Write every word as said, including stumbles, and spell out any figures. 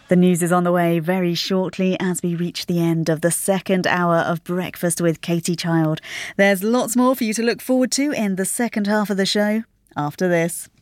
The news is on the way very shortly as we reach the end of the second hour of Breakfast with Katie Child. There's lots more for you to look forward to in the second half of the show after this.